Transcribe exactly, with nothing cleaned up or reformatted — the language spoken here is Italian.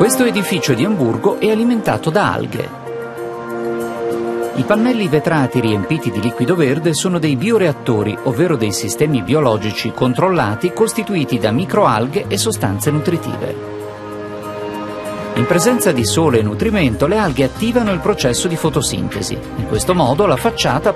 Questo edificio di Amburgo è alimentato da alghe. I pannelli vetrati riempiti di liquido verde sono dei bioreattori, ovvero dei sistemi biologici controllati costituiti da microalghe e sostanze nutritive. In presenza di sole e nutrimento, le alghe attivano il processo di fotosintesi. In questo modo la facciata